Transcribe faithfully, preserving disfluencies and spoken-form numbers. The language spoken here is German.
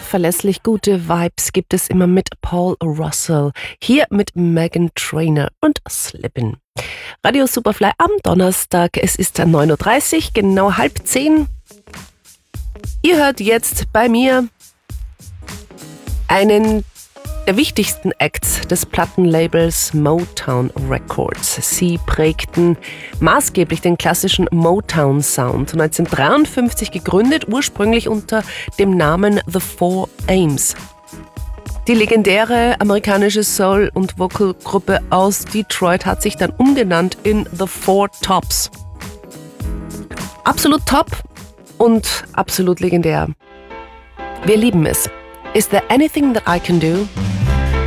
verlässlich gute Vibes gibt es immer mit Paul Russell. Hier mit Meghan Trainor und Slippin'. Radio Superfly am Donnerstag. Es ist neun Uhr dreißig, genau halb zehn. Ihr hört jetzt bei mir einen der wichtigsten Acts des Plattenlabels Motown Records. Sie prägten maßgeblich den klassischen Motown-Sound. neunzehnhundertdreiundfünfzig gegründet, ursprünglich unter dem Namen The Four Ames. Die legendäre amerikanische Soul- und Vocal-Gruppe aus Detroit hat sich dann umgenannt in The Four Tops. Absolut top und absolut legendär. Wir lieben es. Is there anything that I can do?